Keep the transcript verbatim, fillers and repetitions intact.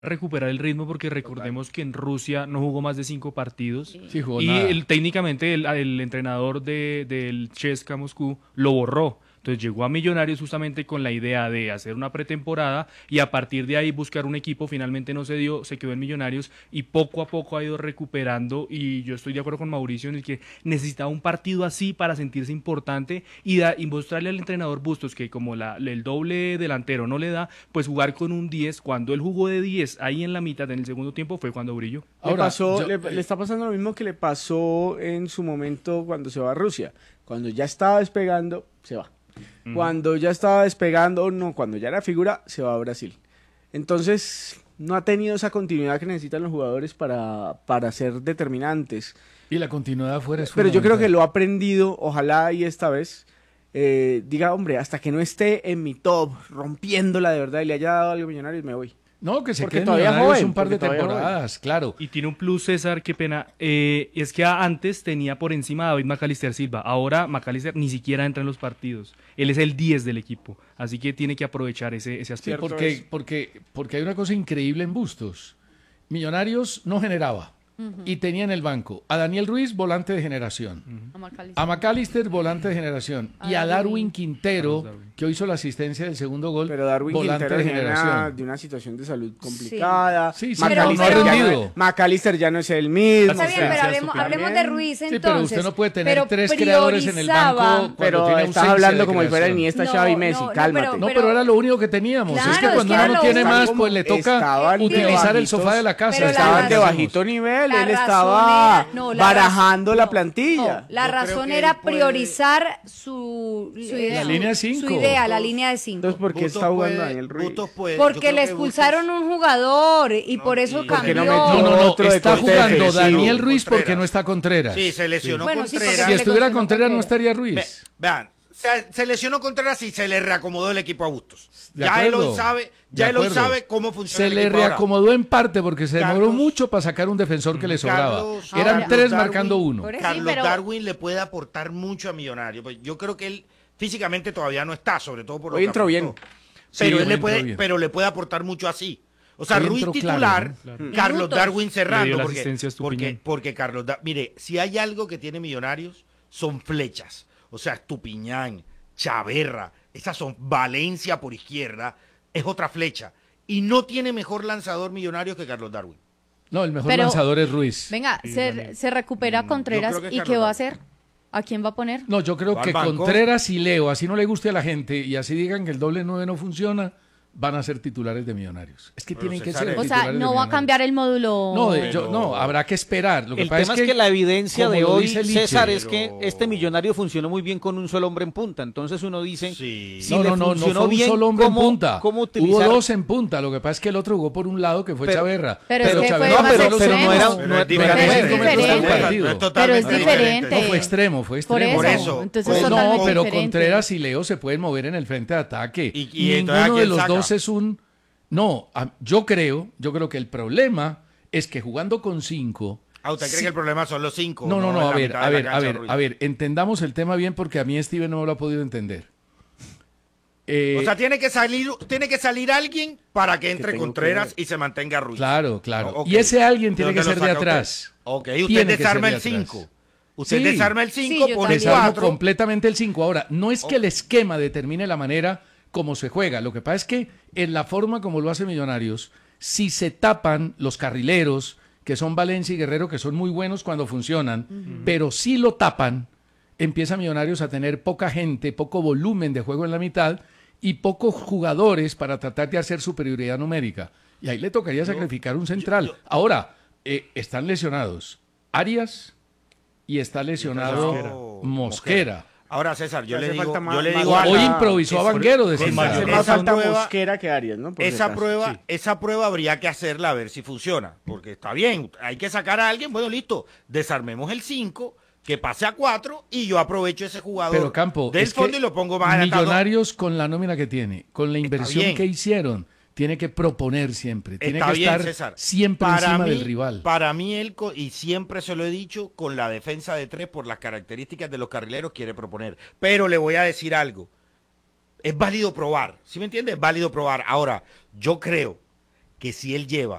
recuperar el ritmo porque recordemos que en Rusia no jugó más de cinco partidos Sí, jugó y nada. el, técnicamente el, el entrenador de, del C S K A Moscú lo borró. Entonces llegó a Millonarios justamente con la idea de hacer una pretemporada y a partir de ahí buscar un equipo. Finalmente no se dio, se quedó en Millonarios y poco a poco ha ido recuperando, y yo estoy de acuerdo con Mauricio en el que necesitaba un partido así para sentirse importante y, da, y mostrarle al entrenador Bustos que como la, el doble delantero no le da, pues jugar con un diez. Cuando él jugó de diez ahí en la mitad en el segundo tiempo fue cuando brilló. Le, Ahora, pasó, yo- le, eh, le está pasando lo mismo que le pasó en su momento cuando se va a Rusia. Cuando ya estaba despegando, se va. Ujú. Cuando ya estaba despegando, no, cuando ya era figura, se va a Brasil. Entonces, no ha tenido esa continuidad que necesitan los jugadores para, para ser determinantes. Y la continuidad afuera es Pero yo creo que fundamental. lo ha aprendido, ojalá y esta vez eh, diga, hombre, hasta que no esté en mi top, rompiéndola de verdad y le haya dado algo a Millonarios, me voy. No, que se porque quede en todavía Millonarios joven, un par de porque todavía temporadas, claro. Y tiene un plus, César, qué pena, eh, es que antes tenía por encima a David Macalister Silva, ahora Macalister ni siquiera entra en los partidos, él es el diez del equipo, así que tiene que aprovechar ese, ese Sí, aspecto. Cierto porque, es. porque, porque hay una cosa increíble en Bustos. Millonarios no generaba y tenía en el banco a Daniel Ruiz, volante de generación, A Macalister. a McAllister, volante de generación, A y a Darwin. Darwin Quintero, Carlos Darwin. que hoy hizo la asistencia del segundo gol, Pero Darwin volante Quintero de viene de una, generación. de una situación de salud complicada. Sí, sí, pero no ha McAllister ya rendido. no- McAllister ya no es el mismo. Está o bien, sea, pero sea, hablemos, su hablemos de también. Ruiz Sí, entonces. pero usted no puede tener Pero tres creadores en el priorizaba- banco cuando Pero tiene estás ausencia hablando de como si fuera creación. Iniesta, No, Xavi, no, Messi, no, cálmate. pero- No, pero era lo único que teníamos. Claro, es que es cuando que era uno lo tiene único. más, pues le toca Estaban utilizar el debajitos, sofá de la casa. pero la Estaban de razón- bajito nivel, La él razón estaba era- no, la barajando razón- la no, plantilla. no, la Yo creo razón que era él puede- priorizar su, su La línea cinco. Su idea, la línea de cinco. Entonces, ¿por qué Bustos está jugando puede- Daniel Ruiz? Bustos puede- yo Porque creo le que expulsaron Bustos- un jugador y No, por eso y- ¿Por qué cambió. no metió No, no, no, otro de está corte jugando defensivo? Daniel Ruiz porque Contreras. no está Contreras. Sí, se lesionó Bueno, sí, Contreras. porque Si le estuviera lesionó Contreras no Contreras. estaría Ve- Ruiz. vean, se, se lesionó Contreras y se le reacomodó el equipo a Bustos. De Ya él acuerdo, hoy sabe, de ya él hoy acuerdo. sabe cómo funciona Se el le equipo ahora. reacomodó en parte porque se demoró Carlos- mucho para sacar un defensor que le sobraba. Carlos- Eran Ahora- tres Darwin- marcando uno. Por eso- Carlos Sí, pero- Darwin le puede aportar mucho a Millonarios. Pues yo creo que él físicamente todavía no está, sobre todo por lo Hoy que entró bien. aportó. Pero Sí, él le entró puede, bien. pero le puede aportar mucho así. O sea, Hoy Ruiz entró claro, titular, ¿no? Claro. Carlos Minutos. Darwin Le dio cerrando. la Porque, asistencia a porque, Estupiñán. porque Carlos Da- mire, si hay algo que tiene Millonarios, son flechas. O sea, Estupiñán, Chaverra, esas son Valencia por izquierda, es otra flecha. Y no tiene mejor lanzador Millonarios que Carlos Darwin. No, el mejor Pero- lanzador es Ruiz. Venga, Sí, se, Daniel. se recupera Mm, Contreras yo creo que y Carlos ¿qué va a Darwin. hacer? ¿A quién va a poner? No, yo creo Va que al banco. Contreras y Leo, así no le guste a la gente y así digan que el doble nueve no funciona, van a ser titulares de Millonarios. Es que Pero tienen que César, ser O titulares sea, de no va a Millonarios. cambiar el módulo. No, de- Pero- yo- no, habrá que esperar. Lo que El pasa tema es que, la evidencia como de lo hoy, dice Liche, César, es que pero- este millonario funcionó muy bien con un solo hombre en punta. Entonces uno dice, Sí. si no, le no, no, no funcionó fue un bien, solo hombre ¿cómo, en punta. cómo Hubo utilizar? dos en punta. Lo que pasa es que el otro jugó por un lado que fue Pero- Chaverra. pero es que Chaverra fue más solo pero no era- se- Pero no- es no diferente. era cinco metros diferente. por partido. No es totalmente Pero es diferente. No, fue extremo, fue Por extremo. eso, Por eso. entonces es Pues no, totalmente pero diferente. Contreras y Leo se pueden mover en el frente de ataque. Y- y entonces, ¿a Ninguno de quién los saca? dos es un... No, a- yo creo, yo creo que el problema es que jugando con cinco... Ah, ¿usted cree sí- que el problema son los cinco? No, no, no, en a la ver, mitad a de la ver, a cancha, ver, Ruiz? a ver, entendamos el tema bien porque a mí Steven no me lo ha podido entender. Eh, O sea, tiene que salir, tiene que salir alguien para que entre tengo que Contreras ver. y se mantenga Ruiz. claro, claro. Ok. Y ese alguien ¿De tiene que dónde ser lo de saca usted? atrás. Ok, usted Tiene que desarma ser el de atrás. cinco. Usted Sí. desarma el Sí, cinco, yo pone también. Desarmo cuatro. completamente el cinco. Ahora, no es que el esquema determine la manera como se juega. Lo que pasa es que en la forma como lo hace Millonarios, si se tapan los carrileros, que son Valencia y Guerrero, que son muy buenos cuando funcionan, pero si lo tapan, empieza Millonarios a tener poca gente, poco volumen de juego en la mitad y pocos jugadores para tratar de hacer superioridad numérica. Y ahí le tocaría sacrificar un central. yo- Ahora, eh, están lesionados Arias y está lesionado Mosquera. Mosquera. Ahora, César, yo Le le hace digo, falta más- yo le más digo gana. algo. Hoy improvisó a Esa- Vanguero de esa- Hace central. más esa falta prueba- Mosquera que Arias, ¿no? Por si Esa acaso. prueba, Sí. esa prueba habría que hacerla a ver si funciona, porque está bien, hay que sacar a alguien, bueno, listo, desarmemos el cinco, que pase a cuatro y yo aprovecho ese jugador Pero Campo, del es fondo que y lo pongo más adelantado. Millonarios con la nómina que tiene, con la inversión bien. que hicieron, tiene que proponer siempre, tiene Está que bien, estar César. siempre Para encima mí- del rival. Para mí él, co- y siempre se lo he dicho, con la defensa de tres, por las características de los carrileros, quiere proponer. Pero le voy a decir algo. Es válido probar, ¿sí me entiendes? Es válido probar. Ahora, yo creo que si él lleva